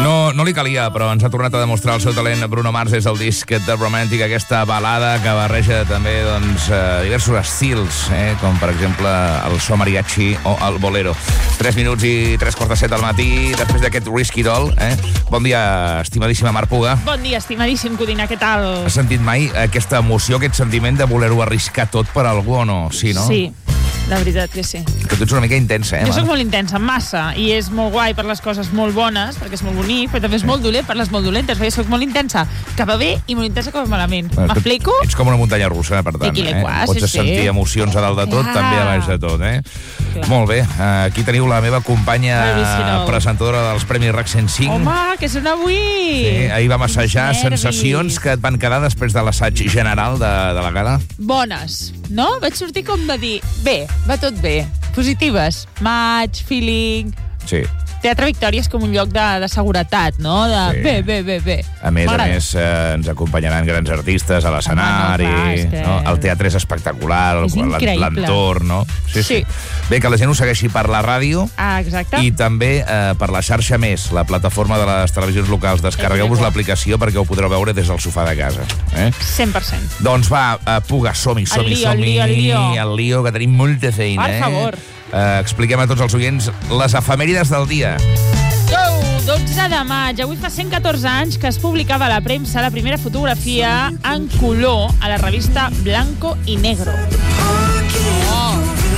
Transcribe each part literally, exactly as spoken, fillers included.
No, no li calia, però ens ha tornat a demostrar el seu talent Bruno Mars des del disc The Romantic, aquesta balada que barreja també doncs, diversos estils, eh, com per exemple el so mariachi o el bolero. tres minuts i tres quarts de set del matí, després d'aquest Risky Doll. Eh? Bon dia, estimadíssima Mar Puga. Bon dia, estimadíssim Codina, què tal? Has sentit mai aquesta emoció, aquest sentiment de voler-ho arriscar tot per algú o no? Sí, no? Sí. La veritat que sí. Que tu ets una mica intensa, eh? Jo soc molt intensa, massa, i és molt guai per les coses molt bones, perquè és molt bonic, però també és molt dolent per les molt dolentes, perquè soc molt intensa cap a bé i molt intensa cap a malament. M'explico? Ets com una muntanya russa, per tant, eh? Quàs, Pots sí, sentir sí. emocions a dalt de tot, Clar. també a baix de tot, eh? Clar. Molt bé, aquí teniu la meva companya presentadora dels Premis RAC cent cinc. Home, que són avui! Sí, ahir vam assajar Nervis. sensacions que et van quedar després de l'assaig general de, de la gala. Bones, no? Vaig sortir com de dir, bé, va tot bé. Positives. Match, feeling... Sí. Teatre Victòria és com un lloc de, de seguretat, no? De Sí. bé, bé, bé, bé. A més, a més, eh, ens acompanyaran grans artistes a l'escenari. Home, no, clar, és que- No? El teatre és espectacular, És increïble. l'entorn, no? Sí, sí, Sí. Bé, que la gent ho segueixi per la ràdio Ah, exacte. i també eh, per la xarxa Més, la plataforma de les televisions locals. Descarregueu-vos l'aplicació perquè ho podreu veure des del sofà de casa. Eh? cent per cent. Doncs va, eh, Puga, som-hi, som-hi, El lío, som-hi. el lío, el lío. El lío, que tenim molta feina, Per eh? favor. Eh, expliquem a tots els oients les efemèrides del dia. Go! dotze de maig. Avui fa cent catorze anys que es publicava a la premsa la primera fotografia en color a la revista Blanco y Negro. Oh.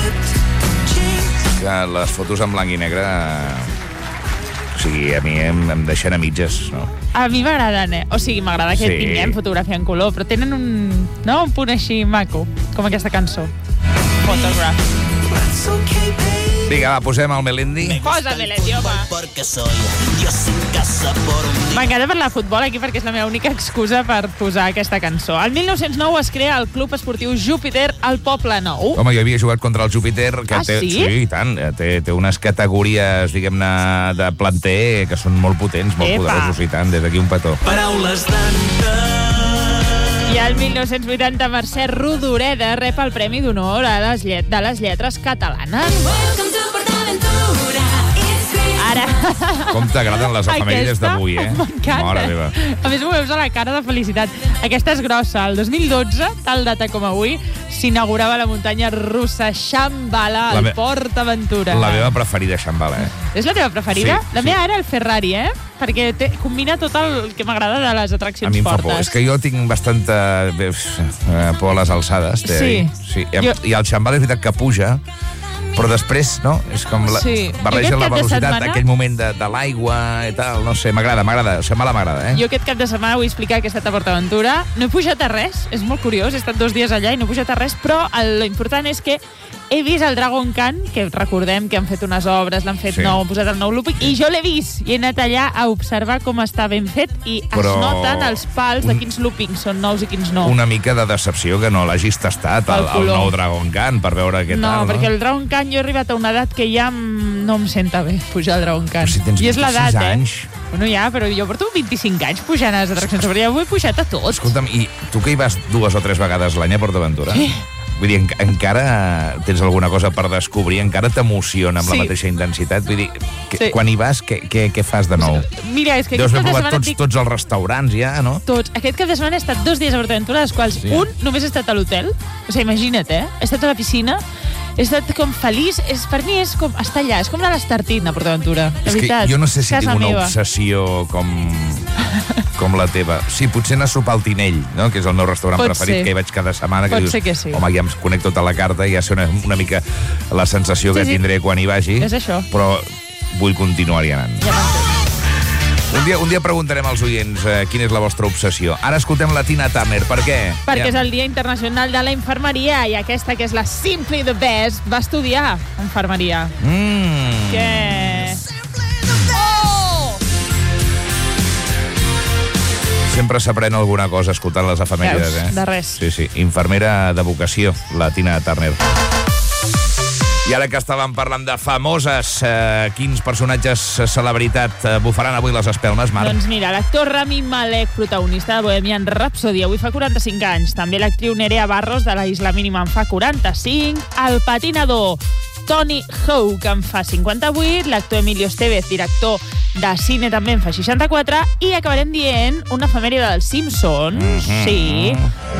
Que les fotos en blanc i negre... O sigui, a mi em, em deixen a mitges, no? A mi m'agraden, eh? O sigui, m'agrada que Sí. tinguem fotografia en color, però tenen un, no? un punt així maco, com aquesta cançó. Photograph. Vinga, va, posem el Melendi. Posa-me l'idioma. M'encanta parlar de futbol aquí perquè és la meva única excusa per posar aquesta cançó. El mil nou-cents nou es crea el Club Esportiu Júpiter al Poble Nou. Home, jo havia jugat contra el Júpiter, que Ah, té, sí? sí, i tant, té, té unes categories, diguem-ne, de planter que són molt potents, molt Epa. poderosos, i tant, des d'aquí un petó. Paraules d'anta. I el mil nou-cents vuitanta Mercè Rodoreda rep el Premi d'Honor a les llet de les Lletres Catalanes. Ara... Com t'agraden les efemèrides Aquesta d'avui, eh? m'encanta. Mare meva. A més, ho veus a la cara de felicitat. Aquesta és grossa. El dos mil dotze, tal data com avui, s'inaugurava la muntanya russa Shambhala La al me- Port Aventura. La meva preferida, Shambhala, eh? És la teva preferida? Sí, la sí. meva era el Ferrari, eh? Perquè té, combina tot el que m'agrada de les atraccions A mi em fa fortes. por. És que jo tinc bastanta eh, por a les alçades. Té, Sí. sí. I, Jo- I el Shambhala és veritat que puja, però després, no? És com la, Sí. barreja Jo aquest la cap de velocitat, setmana- aquell moment de, de l'aigua i tal, no sé, m'agrada, m'agrada. Shambhala m'agrada, eh? Jo aquest cap de setmana vull explicar que he estat a PortAventura. No he pujat a res, és molt curiós, he estat dos dies allà i no he pujat a res, però el, lo important és que he vist el Dragon Khan, que recordem que han fet unes obres, l'han fet Sí. sí. nou, han posat el nou looping, i jo l'he vist, i he anat allà a observar com està ben fet, i Però es noten els pals de un- quins loopings són nous i quins no. Una mica de decepció que no l'hagis tastat Pel al, al color. nou Dragon Khan per veure què no, tal, no? perquè el Dragon Khan jo he arribat a una edat que ja em- no em senta bé pujar al Dragon Khan. Però si tens I és l'edat, vint-i-sis eh? anys. Bueno, ja, però jo porto vint-i-cinc anys pujant a les atraccions, però ja ho he pujat a tots. Escolta'm, i tu que hi vas dues o tres vegades l'any a PortAventura? Sí. Vull dir, en, encara tens alguna cosa per descobrir? Encara t'emociona amb Sí. la mateixa intensitat? Vull dir, que, Sí. quan hi vas, què, què, què fas de nou? Mira, és que Deus aquest haver cap de provat setmana tots, estic... tots els restaurants ja, no? Tots. Aquest cap de setmana he estat dos dies a PortAventura, dels quals Sí. un només he estat a l'hotel. O sigui, imagina't, eh? He estat a la piscina, he estat com feliç. És, per mi és com estar allà, és com anar a l'Estartit a PortAventura. De És que veritat. jo no sé si Casa tinc una meva. obsessió com, com la teva. Sí, potser anar a sopar al Tinell, no? Que és el meu restaurant Pot preferit, ser. que hi vaig cada setmana. Que Pot dius, ser que sí. Home, ja em conec tota la carta i ja sé una, una mica la sensació Sí, que sí. tindré quan hi vagi. És això. Però vull continuar-hi anant. Ja m'entenc. Un dia, un dia preguntarem als oients eh, quina és la vostra obsessió. Ara escoltem la Tina Turner. Per què? Perquè és el Dia Internacional de la Infermeria i aquesta, que és la Simply the Best, va estudiar infermeria. Mm. Que... Oh! Sempre s'aprèn alguna cosa escoltant les efemèrides, Veus, eh? de res. Sí, sí. Infermera de vocació, la Tina Turner. I ara que estàvem parlant de famoses, eh, quins personatges celebritat eh, bufaran avui les espelmes, Marc? Doncs mira, l'actor Rami Malek, protagonista de Bohemian Rhapsody, avui fa quaranta-cinc anys. També l'actriu Nerea Barros, de la Isla Mínima, en fa quaranta-cinc. El patinador Tony Hawk en fa cinquanta-vuit, l'actor Emilio Estevez, director de cine, també en fa seixanta-quatre, i acabarem dient una efemèride dels Simpsons, mm-hmm. sí,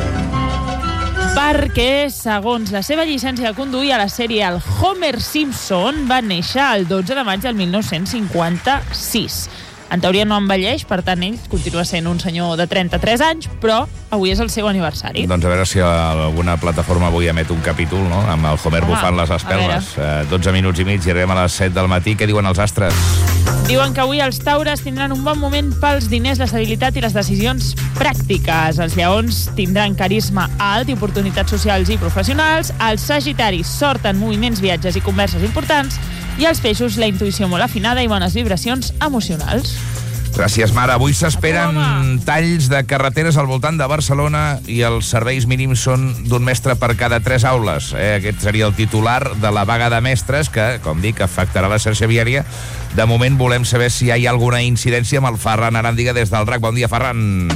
perquè, segons la seva llicència de conduir a la sèrie, el Homer Simpson va néixer el dotze de maig del mil nou-cents cinquanta-sis. En teoria no envelleix, per tant, ell continua sent un senyor de trenta-tres anys, però avui és el seu aniversari. Doncs a veure si alguna plataforma avui emet un capítol, no?, amb el Homer Home, bufant les espelmes. Eh, dotze minuts i mig i arribem a les set del matí. Què diuen els astres? Diuen que avui els taures tindran un bon moment pels diners, l'estabilitat i les decisions pràctiques. Els lleons tindran carisma alt i oportunitats socials i professionals. Els sagitaris, sort en moviments, viatges i converses importants. I els peixos, la intuïció molt afinada i bones vibracions emocionals. Gràcies, Mara. Avui s'esperen talls de carreteres al voltant de Barcelona i els serveis mínims són d'un mestre per cada tres aules. Eh? Aquest seria el titular de la vaga de mestres que, com dic, afectarà la xarxa viària. De moment volem saber si hi ha alguna incidència amb el Ferran Aràndiga des del R A C. Bon dia, Ferran.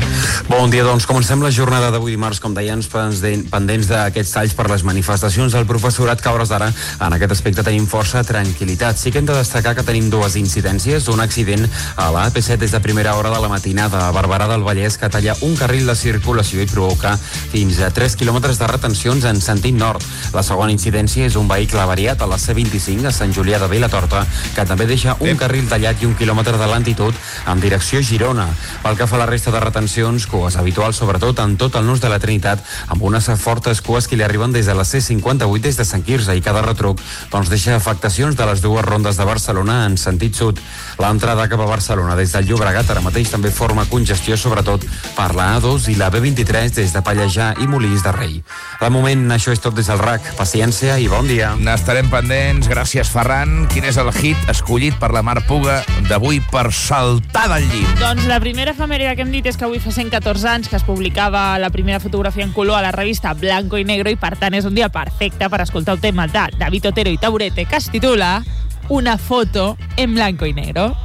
Bon dia, doncs comencem la jornada d'avui dimarts, com deien, pendents d'aquests talls per les manifestacions del professorat, que a hores d'ara en aquest aspecte tenim força tranquil·litat. Sí que hem de destacar que tenim dues incidències, un accident a la A P set des de primera hora de la matinada a Barberà del Vallès, que talla un carril de circulació i provoca fins a tres quilòmetres de retencions en sentit nord. La segona incidència és un vehicle avariat a la C vint-i-cinc a Sant Julià de Vilatorta, que també deixa un carril tallat i un quilòmetre de lentitud en direcció Girona. Pel que fa a la resta de retencions, cues habituals, sobretot en tot el nus de la Trinitat, amb unes fortes cues que li arriben des de la C cinquanta-vuit des de Sant Quirze, i cada retruc doncs, deixa afectacions de les dues rondes de Barcelona en sentit sud. L'entrada cap a Barcelona des del Llobregat ara mateix també forma congestió, sobretot per la A dos i la B vint-i-tres des de Pallejà i Molins de Rei. De moment, això és tot des del R A C. Paciència i bon dia. N'estarem pendents. Gràcies, Ferran. Quin és el hit escollit per la Mar Puga d'avui per saltar del llit? Doncs la primera efemèride que hem dit és que avui fa cent catorze anys que es publicava la primera fotografia en color a la revista Blanco y Negro, i per tant és un dia perfecte per escoltar el tema de David Otero i Taburete, que es titula Una foto en blanco y negro.